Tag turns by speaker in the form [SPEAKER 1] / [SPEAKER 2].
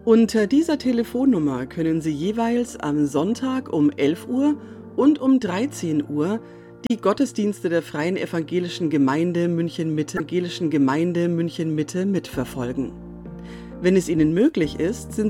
[SPEAKER 1] Unter dieser Telefonnummer können Sie jeweils am Sonntag um 11 Uhr und um 13 Uhr die Gottesdienste der Freien Evangelischen Gemeinde München-Mitte mitverfolgen. Wenn es Ihnen möglich ist, sind